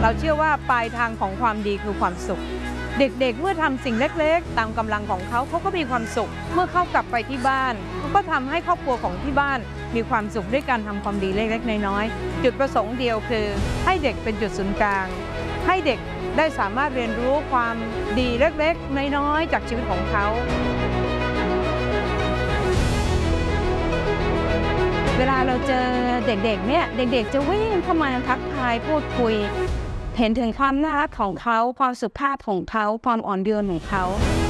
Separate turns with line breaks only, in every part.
เราเชื่อว่าปลายทางของความดีคือความสุขเด็กๆเมื่อทำสิ่งเล็กๆตามกำลังของเขาก็มีความสุขเมื่อเขากลับไปที่บ้านเขาก็ทำให้ครอบครัวของที่บ้านมีความสุขด้วยการทำความดีเล็กๆน้อยๆจุดประสงค์เดียวคือให้เด็กเป็นจุดศูนย์กลางให้เด็กได้สามารถเรียนรู้ความดีเล็กๆน้อยๆจากชีวิตของเขาเวลาเราเจอเด็กๆเนี่ยเด็กๆจะวิ่งเข้ามาทักทายพูดคุยเห็นถึงความน่ารักของเขาความสุภาพของเขาความอ่อนโยนของเขา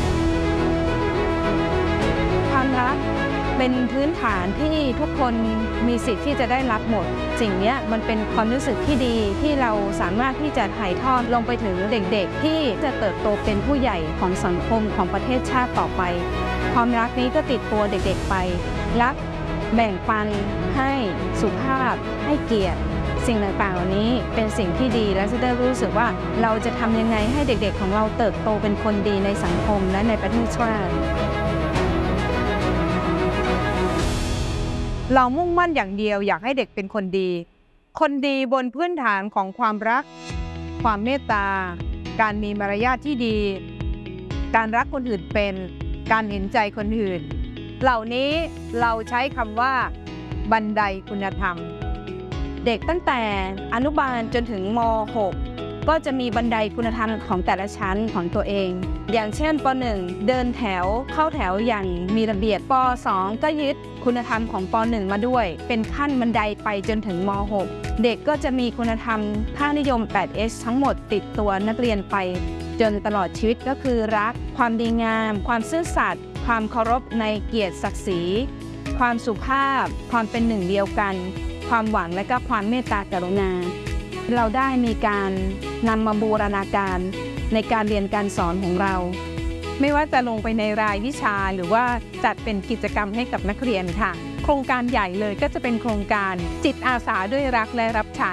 ความรักเป็นพื้นฐานที่ทุกคนมีสิทธิ์ที่จะได้รับหมดสิ่งนี้มันเป็นความรู้สึกที่ดีที่เราสามารถที่จะถ่ายทอดลงไปถึงเด็กๆที่จะเติบโตเป็นผู้ใหญ่ของสังคมของประเทศชาติต่อไปความรักนี้ก็ติดตัวเด็กๆไปรักแบ่งปันให้สุภาพให้เกียรติสิ่งต่างๆเหล่านี้เป็นสิ่งที่ดีและจะได้รู้สึกว่าเราจะทำยังไงให้เด็กๆของเราเติบโตเป็นคนดีในสังคมและในประเทศชาติเรามุ่งมั่นอย่างเดียวอยากให้เด็กเป็นคนดีคนดีบนพื้นฐานของความรักความเมตตาการมีมารยาทที่ดีการรักคนอื่นเป็นการเห็นใจคนอื่นเหล่านี้เราใช้คำว่าบันไดคุณธรรมเด็กตั้งแต่อนุบาลจนถึงม.6 ก็จะมีบันไดคุณธรรมของแต่ละชั้นของตัวเองอย่างเช่นป.1 เดินแถวเข้าแถวอย่างมีระเบียบป.2 ก็ยึดคุณธรรมของป.1 มาด้วยเป็นขั้นบันไดไปจนถึงม.6 เด็กก็จะมีคุณธรรมค่านิยม 8S ทั้งหมดติดตัวนักเรียนไปจนตลอดชีวิตก็คือรักความดีงามความซื่อสัตย์ความเคารพในเกียรติศักดิ์ศรีความสุภาพความเป็นหนึ่งเดียวกันความหวังและก็ความเมตตากรุณาเราได้มีการนำมาบูรณาการในการเรียนการสอนของเราไม่ว่าจะลงไปในรายวิชาหรือว่าจัดเป็นกิจกรรมให้กับนักเรียนค่ะโครงการใหญ่เลยก็จะเป็นโครงการจิตอาสาด้วยรักและรับใช้